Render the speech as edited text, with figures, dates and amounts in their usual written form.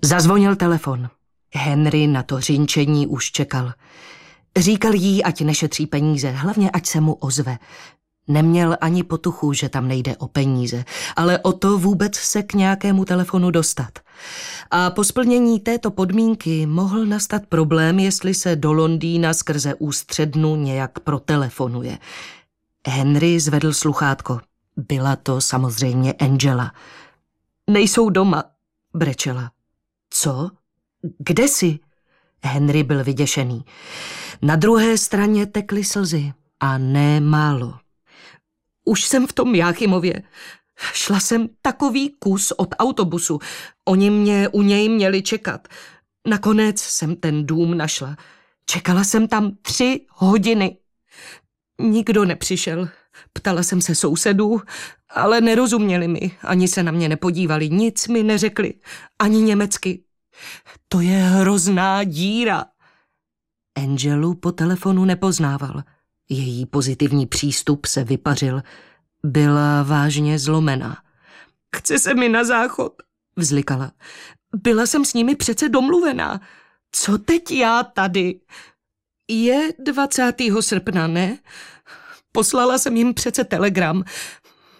Zazvonil telefon. Henry na to řinčení už čekal. Říkal jí, ať nešetří peníze, hlavně ať se mu ozve. Neměl ani potuchu, že tam nejde o peníze, ale o to vůbec se k nějakému telefonu dostat. A po splnění této podmínky mohl nastat problém, jestli se do Londýna skrze ústřednu nějak protelefonuje. Henry zvedl sluchátko. Byla to samozřejmě Angela. Nejsou doma, brečela. Co? Kde jsi? Henry byl vyděšený. Na druhé straně tekly slzy. A ne málo. Už jsem v tom Jáchymově. Šla jsem takový kus od autobusu. Oni mě u něj měli čekat. Nakonec jsem ten dům našla. Čekala jsem tam 3 hodiny. Nikdo nepřišel. Ptala jsem se sousedů, ale nerozuměli mi. Ani se na mě nepodívali, nic mi neřekli. Ani německy. To je hrozná díra. Angelu po telefonu nepoznával. Její pozitivní přístup se vypařil. Byla vážně zlomená. Chce se mi na záchod, vzlikala. Byla jsem s nimi přece domluvená. Co teď já tady? Je 20. srpna, ne? Poslala jsem jim přece telegram.